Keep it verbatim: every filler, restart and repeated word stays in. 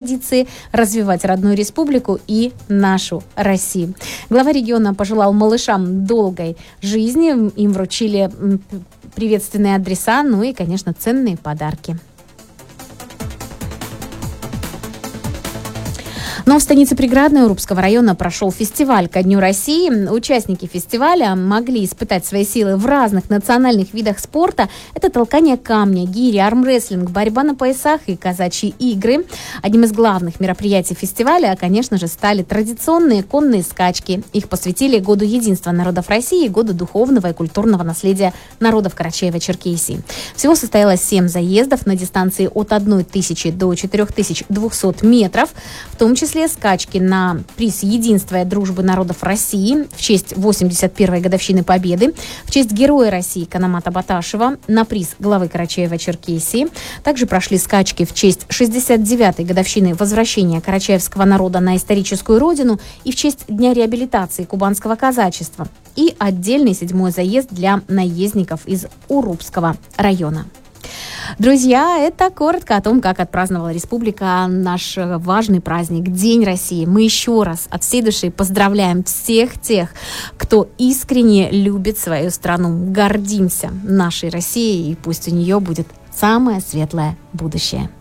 традиции, развивать родную республику и нашу Россию. Глава региона пожелал малышам долгой жизни. Им вручили приветственные адреса, ну и, конечно, ценные подарки. Но в станице Приградной Урупского района прошел фестиваль ко Дню России. Участники фестиваля могли испытать свои силы в разных национальных видах спорта. Это толкание камня, гири, армрестлинг, борьба на поясах и казачьи игры. Одним из главных мероприятий фестиваля, конечно же, стали традиционные конные скачки. Их посвятили Году единства народов России и Году духовного и культурного наследия народов Карачаева-Черкесии. Всего состоялось семь заездов на дистанции от одной тысячи до четырех тысяч двухсот метров, в том числе скачки на приз единства и дружбы народов России в честь восемьдесят первой годовщины Победы, в честь Героя России Канамата Баташева, на приз главы Карачаева-Черкесии. Также прошли скачки в честь шестьдесят девятой годовщины возвращения карачаевского народа на историческую родину и в честь Дня реабилитации кубанского казачества. И отдельный седьмой заезд для наездников из Урупского района. Друзья, это коротко о том, как отпраздновала республика наш важный праздник День России. Мы еще раз от всей души поздравляем всех тех, кто искренне любит свою страну. Гордимся нашей Россией, и пусть у нее будет самое светлое будущее.